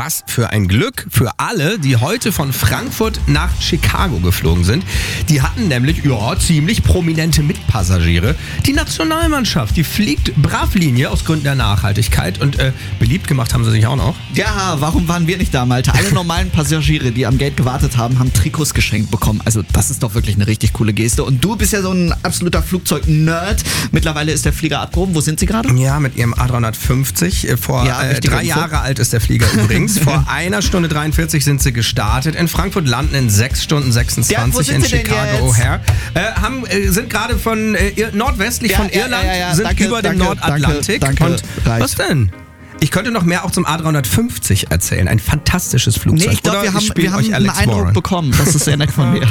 was für ein Glück für alle, die heute von Frankfurt nach Chicago geflogen sind. Die hatten nämlich, ziemlich prominente Mitpassagiere. Die Nationalmannschaft, die fliegt brav Linie aus Gründen der Nachhaltigkeit und beliebt gemacht haben sie sich auch noch. Ja, warum waren wir nicht da, Malte? Alle normalen Passagiere, die am Gate gewartet haben, haben Trikots geschenkt bekommen. Also das ist doch wirklich eine richtig coole Geste. Und du bist ja so ein absoluter Flugzeug-Nerd. Mittlerweile ist der Flieger abgehoben. Wo sind Sie gerade? Ja, mit ihrem A350. Vor 3 Jahre alt ist der Flieger übrigens. Vor 1 Stunde 43 sind sie gestartet. In Frankfurt landen in 6 Stunden 26 in Chicago O'Hare. Sind gerade von nordwestlich von Irland, sind über dem Nordatlantik. Danke, was denn? Ich könnte noch mehr auch zum A350 erzählen. Ein fantastisches Flugzeug. Nee, ich glaube, wir haben einen Eindruck bekommen. Das ist sehr nett von mir.